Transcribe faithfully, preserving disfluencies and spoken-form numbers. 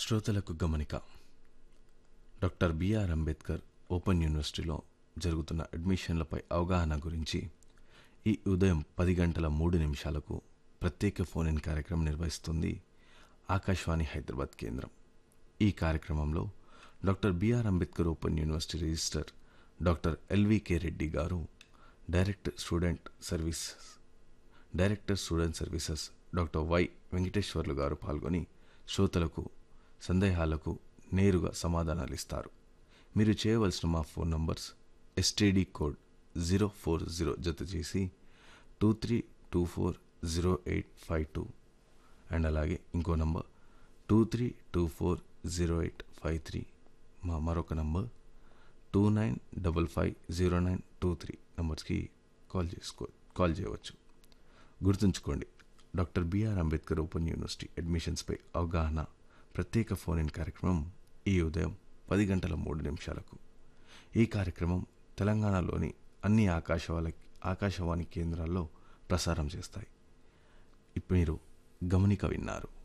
శ్రోతలకు గమనిక. Doctor BR Ambedkar open యూనివర్సిటీలో జరుగుతున్న అడ్మిషన్లపై అవగాహన గురించి ఈ ఉదయం పది గంటల మూడు నిమిషాలకు ప్రత్యేక ఫోన్ ఇన్ కార్యక్రమం నిర్వహిస్తుంది ఆకాశవాణి హైదరాబాద్ కేంద్రం. ఈ కార్యక్రమంలో doctor BR Ambedkar open university register doctor LVK Reddy గారు, director student services director student services doctor why Venkateswarlu గారు పాల్గొని శ్రోతలకు సందేహాలకు నేరుగా సమాధానాలు ఇస్తారు. మీరు చేయవలసిన మా phone numbers STD code zero four zero జత చేసి two three two four zero eight five two and అలాగే ఇంకో number two three two four zero eight five three, మా మరొక number two nine double five zero nine two three నంబర్స్కి call చేసుకో call చేయవచ్చు. గుర్తుంచుకోండి, doctor BR Ambedkar open university అడ్మిషన్స్పై అవగాహన ప్రత్యేక phone in కార్యక్రమం ఈ ఉదయం పది గంటల మూడు నిమిషాలకు. ఈ కార్యక్రమం తెలంగాణలోని అన్ని ఆకాశవాణి ఆకాశవాణి కేంద్రాల్లో ప్రసారం చేస్తాయి. ఇప్పుడు మీరు గమనిక విన్నారు.